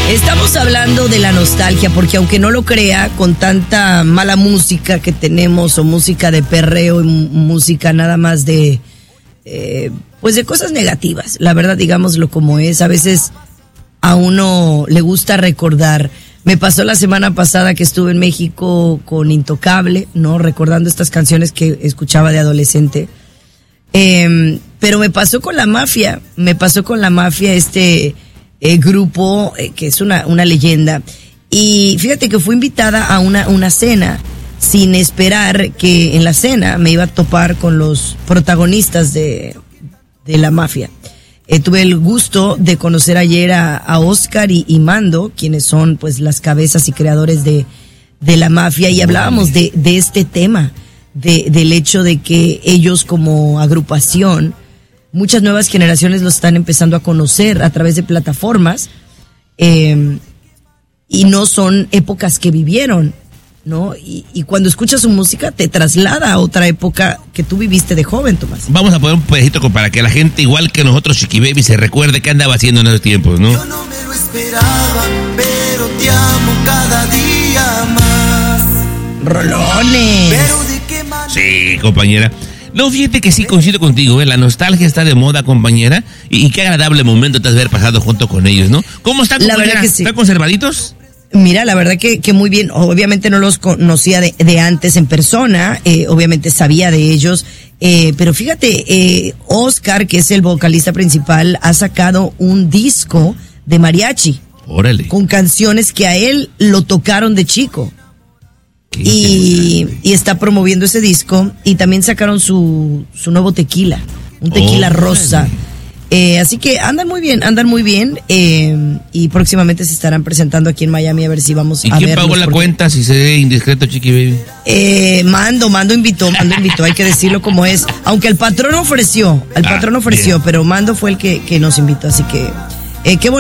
Estamos hablando de la nostalgia, porque aunque no lo crea, con tanta mala música que tenemos, o música de perreo y música nada más de, pues de cosas negativas, la verdad, digámoslo como es, a veces a uno le gusta recordar. Me pasó la semana pasada que estuve en México con Intocable, ¿no? Recordando estas canciones que escuchaba de adolescente. Pero me pasó con La Mafia, grupo que es una leyenda. Y fíjate que fui invitada a una cena sin esperar que en la cena me iba a topar con los protagonistas de La Mafia. Tuve el gusto de conocer ayer a Oscar y Mando, quienes son pues las cabezas y creadores de La Mafia, y hablábamos de este tema, del hecho de que ellos como agrupación, muchas nuevas generaciones los están empezando a conocer a través de plataformas, y no son épocas que vivieron, ¿no? Y cuando escuchas su música te traslada a otra época que tú viviste de joven, Tomás. Vamos a poner un pedacito para que la gente, igual que nosotros, Chiqui Baby, se recuerde qué andaba haciendo en esos tiempos, ¿no? Yo no me lo esperaba, pero te amo cada día más. ¡Rolones! Pero de qué manera. Sí, compañera. No, fíjate que sí coincido contigo, la nostalgia está de moda, compañera, y qué agradable momento te has de haber pasado junto con ellos, ¿no? ¿Cómo están, compañera? La verdad que sí. ¿Están conservaditos? Mira, la verdad que muy bien. Obviamente no los conocía de antes en persona, obviamente sabía de ellos, pero fíjate, Oscar, que es el vocalista principal, ha sacado un disco de mariachi. Órale. Con canciones que a él lo tocaron de chico. Y está promoviendo ese disco, y también sacaron su nuevo tequila, un tequila rosa. Así que andan muy bien, y próximamente se estarán presentando aquí en Miami, a ver si vamos a ver. ¿Y quién pagó la cuenta, si se ve indiscreto, Chiqui Baby? Mando invitó, hay que decirlo como es, aunque el patrón ofreció, pero Mando fue el que nos invitó, así que qué bonito.